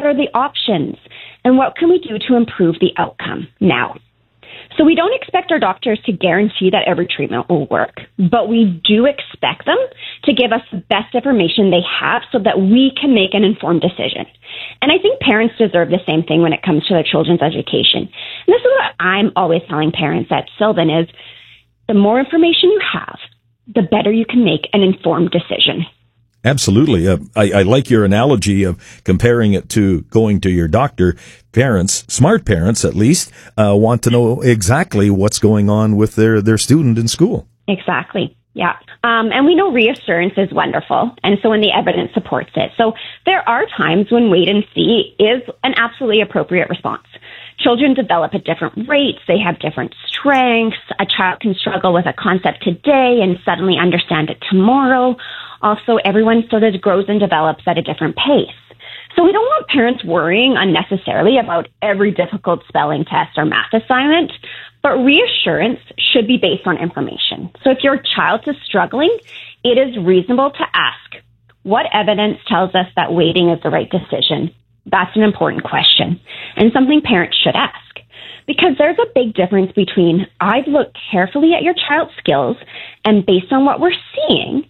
are the options? And what can we do to improve the outcome now? So we don't expect our doctors to guarantee that every treatment will work, but we do expect them to give us the best information they have so that we can make an informed decision. And I think parents deserve the same thing when it comes to their children's education. And this is what I'm always telling parents at Sylvan is the more information you have, the better you can make an informed decision. Absolutely. I like your analogy of comparing it to going to your doctor. Parents, smart parents at least, want to know exactly what's going on with their student in school. Exactly. Yeah. And we know reassurance is wonderful. And so when the evidence supports it. So there are times when wait and see is an absolutely appropriate response. Children develop at different rates. They have different strengths. A child can struggle with a concept today and suddenly understand it tomorrow. Also, everyone sort of grows and develops at a different pace. So we don't want parents worrying unnecessarily about every difficult spelling test or math assignment, but reassurance should be based on information. So if your child is struggling, it is reasonable to ask, what evidence tells us that waiting is the right decision? That's an important question and something parents should ask. Because there's a big difference between I've looked carefully at your child's skills and based on what we're seeing,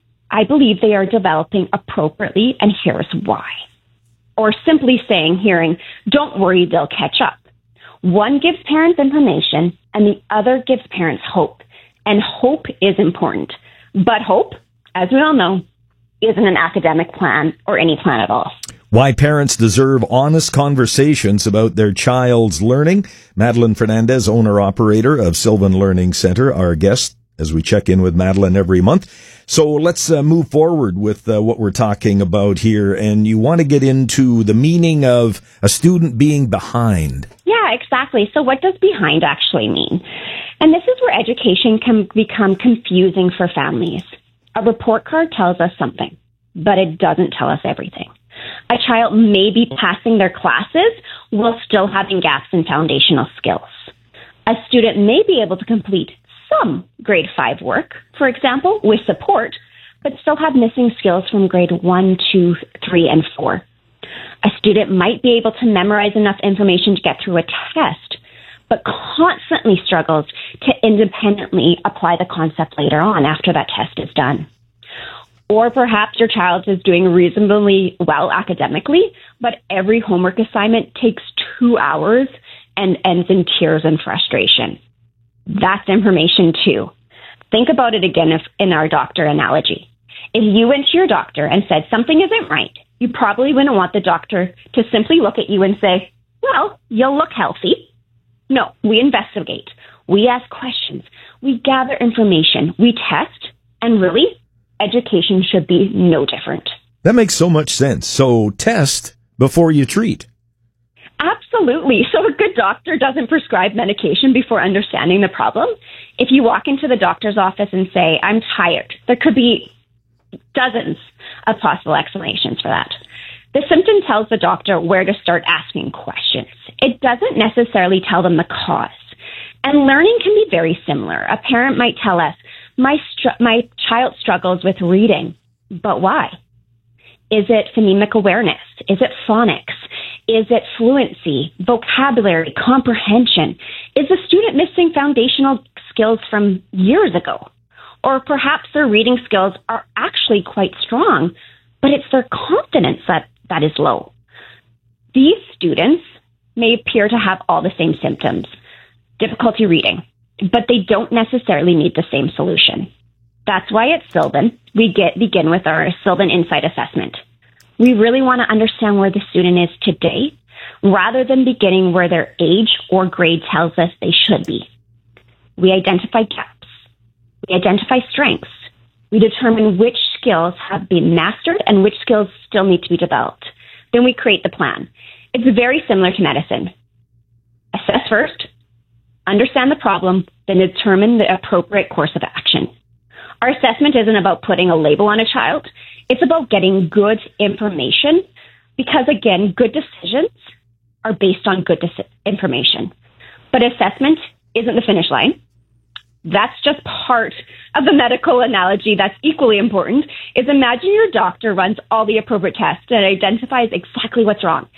I believe they are developing appropriately and here's why. Or simply hearing, don't worry, they'll catch up. One gives parents information and the other gives parents hope. And hope is important. But hope, as we all know, isn't an academic plan or any plan at all. Why parents deserve honest conversations about their child's learning. Madeline Fernandez, owner-operator of Sylvan Learning Center, our guest as we check in with Madeline every month. So let's move forward with what we're talking about here. And you want to get into the meaning of a student being behind. Yeah, exactly. So what does behind actually mean? And this is where education can become confusing for families. A report card tells us something, but it doesn't tell us everything. A child may be passing their classes while still having gaps in foundational skills. A student may be able to complete some grade 5 work, for example, with support, but still have missing skills from grade 1, 2, 3, and 4. A student might be able to memorize enough information to get through a test, but constantly struggles to independently apply the concept later on after that test is done. Or perhaps your child is doing reasonably well academically, but every homework assignment takes 2 hours and ends in tears and frustration. That's information too. Think about it again in our doctor analogy. If you went to your doctor and said something isn't right, you probably wouldn't want the doctor to simply look at you and say, well, you'll look healthy. No, we investigate. We ask questions. We gather information. We test. And really, education should be no different. That makes so much sense. So test before you treat. Absolutely. So a good doctor doesn't prescribe medication before understanding the problem. If you walk into the doctor's office and say, I'm tired, there could be dozens of possible explanations for that. The symptom tells the doctor where to start asking questions. It doesn't necessarily tell them the cause. And learning can be very similar. A parent might tell us, my child struggles with reading, but why? Is it phonemic awareness? Is it phonics? Is it fluency, vocabulary, comprehension? Is the student missing foundational skills from years ago? Or perhaps their reading skills are actually quite strong, but it's their confidence that is low. These students may appear to have all the same symptoms, difficulty reading, but they don't necessarily need the same solution. That's why at Sylvan, we begin with our Sylvan Insight Assessment. We really want to understand where the student is today, rather than beginning where their age or grade tells us they should be. We identify gaps. We identify strengths. We determine which skills have been mastered and which skills still need to be developed. Then we create the plan. It's very similar to medicine. Assess first, understand the problem, then determine the appropriate course of action. Our assessment isn't about putting a label on a child. It's about getting good information because, again, good decisions are based on good information. But assessment isn't the finish line. That's just part of the medical analogy that's equally important, is imagine your doctor runs all the appropriate tests and identifies exactly what's wrong.